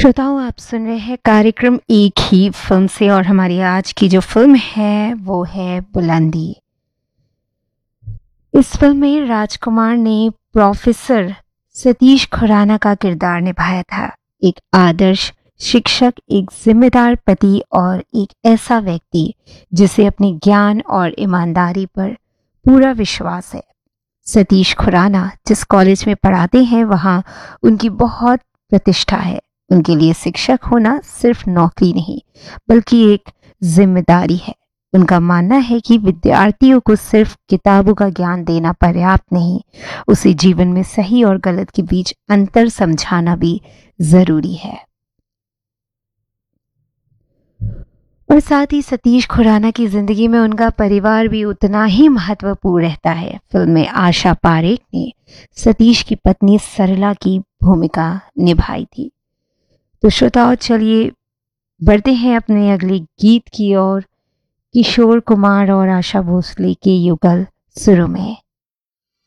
श्रोताओं, आप सुन रहे हैं कार्यक्रम एक ही फिल्म से और हमारी आज की जो फिल्म है वो है बुलंदी। इस फिल्म में राजकुमार ने प्रोफेसर सतीश खुराना का किरदार निभाया था। एक आदर्श शिक्षक, एक जिम्मेदार पति और एक ऐसा व्यक्ति जिसे अपने ज्ञान और ईमानदारी पर पूरा विश्वास है। सतीश खुराना जिस कॉलेज में पढ़ाते हैं वहाँ उनकी बहुत प्रतिष्ठा है। उनके लिए शिक्षक होना सिर्फ नौकरी नहीं बल्कि एक जिम्मेदारी है। उनका मानना है कि विद्यार्थियों को सिर्फ किताबों का ज्ञान देना पर्याप्त नहीं, उसे जीवन में सही और गलत के बीच अंतर समझाना भी जरूरी है। और साथ ही सतीश खुराना की जिंदगी में उनका परिवार भी उतना ही महत्वपूर्ण रहता है। फिल्म में आशा पारेख ने सतीश की पत्नी सरला की भूमिका निभाई थी। तो श्रोताओ, चलिए बढ़ते हैं अपने अगले गीत की ओर। किशोर कुमार और आशा भोसले के युगल सुरों में।